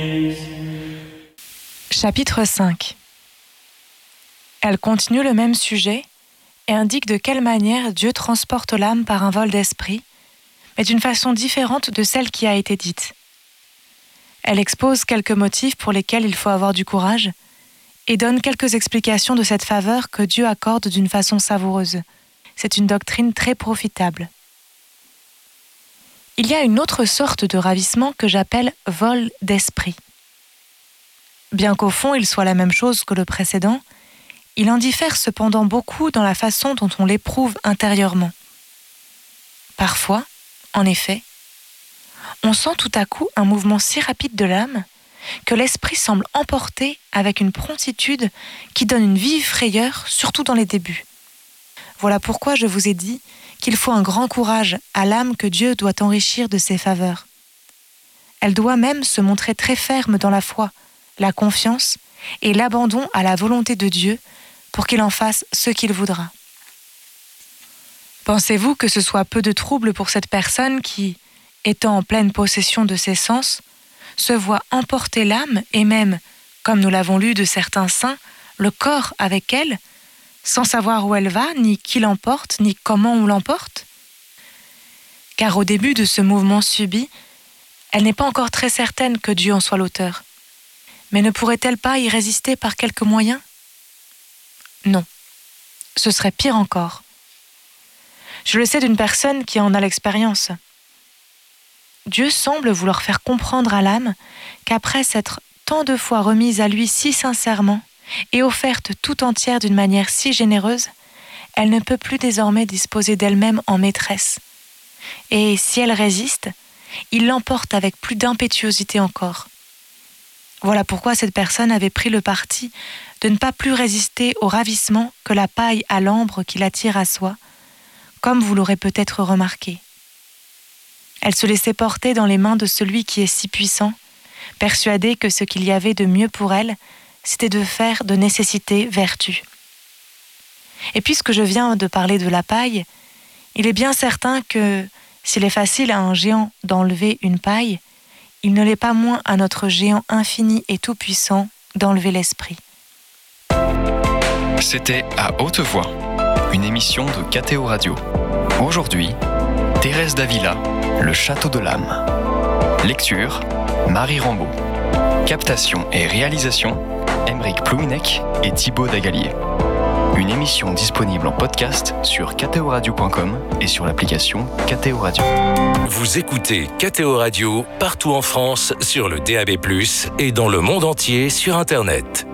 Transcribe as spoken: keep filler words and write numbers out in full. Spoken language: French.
Chapitre cinq. Elle continue le même sujet et indique de quelle manière Dieu transporte l'âme par un vol d'esprit, mais d'une façon différente de celle qui a été dite. Elle expose quelques motifs pour lesquels il faut avoir du courage et donne quelques explications de cette faveur que Dieu accorde d'une façon savoureuse. C'est une doctrine très profitable. Il y a une autre sorte de ravissement que j'appelle vol d'esprit. Bien qu'au fond il soit la même chose que le précédent, il en diffère cependant beaucoup dans la façon dont on l'éprouve intérieurement. Parfois, en effet, on sent tout à coup un mouvement si rapide de l'âme que l'esprit semble emporter avec une promptitude qui donne une vive frayeur, surtout dans les débuts. Voilà pourquoi je vous ai dit qu'il faut un grand courage à l'âme que Dieu doit enrichir de ses faveurs. Elle doit même se montrer très ferme dans la foi, la confiance et l'abandon à la volonté de Dieu pour qu'il en fasse ce qu'il voudra. Pensez-vous que ce soit peu de trouble pour cette personne qui, étant en pleine possession de ses sens, se voit emporter l'âme et même, comme nous l'avons lu de certains saints, le corps avec elle, sans savoir où elle va, ni qui l'emporte, ni comment on l'emporte? Car au début de ce mouvement subit, elle n'est pas encore très certaine que Dieu en soit l'auteur. Mais ne pourrait-elle pas y résister par quelque moyen? Non, ce serait pire encore. Je le sais d'une personne qui en a l'expérience. Dieu semble vouloir faire comprendre à l'âme qu'après s'être tant de fois remise à lui si sincèrement et offerte tout entière d'une manière si généreuse, elle ne peut plus désormais disposer d'elle-même en maîtresse. Et si elle résiste, il l'emporte avec plus d'impétuosité encore. Voilà pourquoi cette personne avait pris le parti de ne pas plus résister au ravissement que la paille à l'ambre qui l'attire à soi, comme vous l'aurez peut-être remarqué. Elle se laissait porter dans les mains de celui qui est si puissant, persuadée que ce qu'il y avait de mieux pour elle, c'était de faire de nécessité vertu. Et puisque je viens de parler de la paille, il est bien certain que, s'il est facile à un géant d'enlever une paille, il ne l'est pas moins à notre géant infini et tout-puissant d'enlever l'esprit. C'était À Haute Voix, une émission de K T O Radio. Aujourd'hui, Thérèse d'Avila, Le Château de l'âme. Lecture, Marie Rambaud. Captation et réalisation, Aymeric Plouinec et Thibaut Dagalier. Une émission disponible en podcast sur k t o radio point com et sur l'application K T O Radio. Vous écoutez K T O Radio partout en France sur le D A B plus, et dans le monde entier sur Internet.